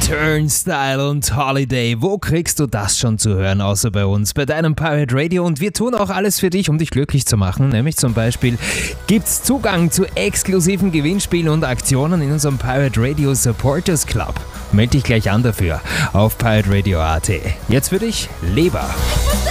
Turnstile und Holiday. Wo kriegst du das schon zu hören, außer bei uns, bei deinem Pirate Radio? Und wir tun auch alles für dich, um dich glücklich zu machen. Nämlich zum Beispiel gibt's Zugang zu exklusiven Gewinnspielen und Aktionen in unserem Pirate Radio Supporters Club. Meld dich gleich an dafür auf pirateradio.at. Jetzt für dich, Leber.